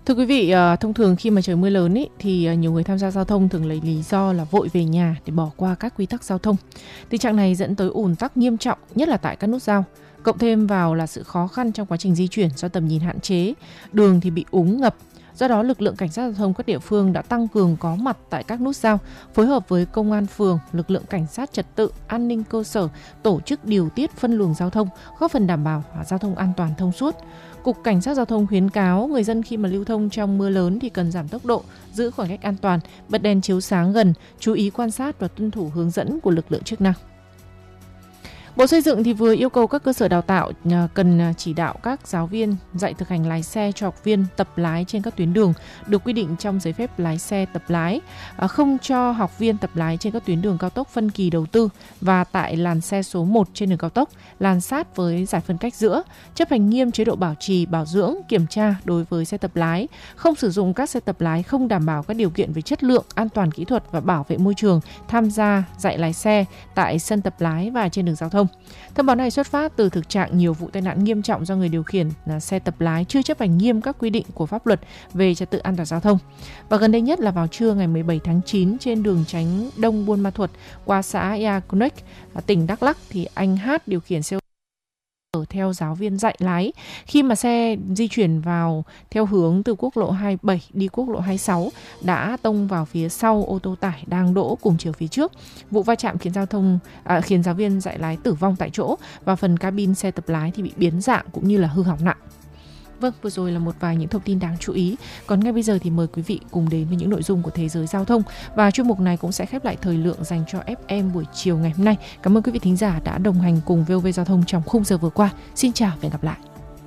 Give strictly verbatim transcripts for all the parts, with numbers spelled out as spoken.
Thưa quý vị, ờ, thông thường khi mà trời mưa lớn ý, thì ờ, nhiều người tham gia giao thông thường lấy lý do là vội về nhà để bỏ qua các quy tắc giao thông. Tình trạng này dẫn tới ùn tắc nghiêm trọng, nhất là tại các nút giao. Cộng thêm vào là sự khó khăn trong quá trình di chuyển do tầm nhìn hạn chế, đường thì bị úng ngập. Do đó, lực lượng cảnh sát giao thông các địa phương đã tăng cường có mặt tại các nút giao, phối hợp với công an phường, lực lượng cảnh sát trật tự, an ninh cơ sở, tổ chức điều tiết phân luồng giao thông, góp phần đảm bảo giao thông an toàn thông suốt. Cục Cảnh sát Giao thông khuyến cáo người dân khi mà lưu thông trong mưa lớn thì cần giảm tốc độ, giữ khoảng cách an toàn, bật đèn chiếu sáng gần, chú ý quan sát và tuân thủ hướng dẫn của lực lượng chức năng. Bộ Xây dựng thì vừa yêu cầu các cơ sở đào tạo cần chỉ đạo các giáo viên dạy thực hành lái xe cho học viên tập lái trên các tuyến đường được quy định trong giấy phép lái xe tập lái, không cho học viên tập lái trên các tuyến đường cao tốc phân kỳ đầu tư và tại làn xe số một trên đường cao tốc, làn sát với giải phân cách giữa, chấp hành nghiêm chế độ bảo trì, bảo dưỡng, kiểm tra đối với xe tập lái, không sử dụng các xe tập lái không đảm bảo các điều kiện về chất lượng, an toàn kỹ thuật và bảo vệ môi trường tham gia dạy lái xe tại sân tập lái và trên đường giao thông. Thông báo này xuất phát từ thực trạng nhiều vụ tai nạn nghiêm trọng do người điều khiển là xe tập lái chưa chấp hành nghiêm các quy định của pháp luật về trật tự an toàn giao thông. Và gần đây nhất là vào trưa ngày mười bảy tháng chín trên đường Chánh Đông Buôn Ma Thuột qua xã Ea Connect, tỉnh Đắk Lắk thì anh Hát điều khiển xe theo giáo viên dạy lái. Khi mà xe di chuyển vào theo hướng từ quốc lộ hai mươi bảy đi quốc lộ hai mươi sáu đã tông vào phía sau ô tô tải đang đỗ cùng chiều phía trước. Vụ va chạm khiến giao thông à, khiến giáo viên dạy lái tử vong tại chỗ và phần cabin xe tập lái thì bị biến dạng cũng như là hư hỏng nặng. Vâng, vừa rồi là một vài những thông tin đáng chú ý. Còn ngay bây giờ thì mời quý vị cùng đến với những nội dung của thế giới giao thông. Và chuyên mục này cũng sẽ khép lại thời lượng dành cho ép em buổi chiều ngày hôm nay. Cảm ơn quý vị thính giả đã đồng hành cùng vê o vê Giao thông trong khung giờ vừa qua. Xin chào và hẹn gặp lại.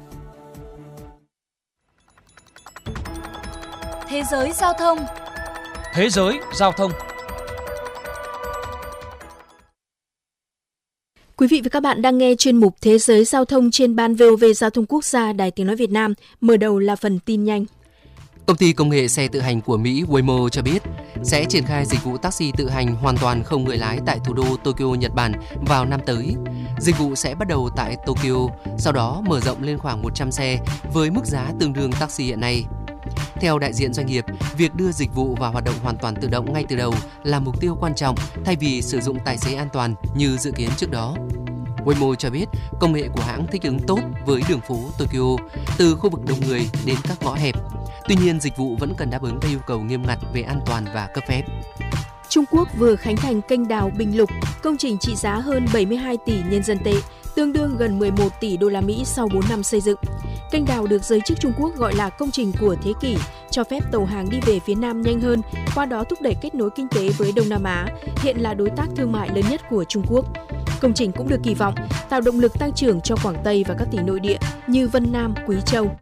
Thế giới giao thông. Thế giới giao thông. Quý vị và các bạn đang nghe chuyên mục Thế giới giao thông trên ban vê o vê Giao thông Quốc gia Đài Tiếng nói Việt Nam. Mở đầu là phần tin nhanh. Công ty công nghệ xe tự hành của Mỹ Waymo cho biết sẽ triển khai dịch vụ taxi tự hành hoàn toàn không người lái tại thủ đô Tokyo, Nhật Bản vào năm tới. Dịch vụ sẽ bắt đầu tại Tokyo, sau đó mở rộng lên khoảng một trăm xe với mức giá tương đương taxi hiện nay. Theo đại diện doanh nghiệp, việc đưa dịch vụ vào hoạt động hoàn toàn tự động ngay từ đầu là mục tiêu quan trọng thay vì sử dụng tài xế an toàn như dự kiến trước đó. Waymo cho biết công nghệ của hãng thích ứng tốt với đường phố Tokyo, từ khu vực đông người đến các ngõ hẹp. Tuy nhiên, dịch vụ vẫn cần đáp ứng các yêu cầu nghiêm ngặt về an toàn và cấp phép. Trung Quốc vừa khánh thành kênh đào Bình Lục, công trình trị giá hơn bảy mươi hai tỷ nhân dân tệ, tương đương gần mười một tỷ đô la Mỹ sau bốn năm xây dựng. Kênh đào được giới chức Trung Quốc gọi là công trình của thế kỷ, cho phép tàu hàng đi về phía Nam nhanh hơn, qua đó thúc đẩy kết nối kinh tế với Đông Nam Á, hiện là đối tác thương mại lớn nhất của Trung Quốc. Công trình cũng được kỳ vọng tạo động lực tăng trưởng cho Quảng Tây và các tỉnh nội địa như Vân Nam, Quý Châu.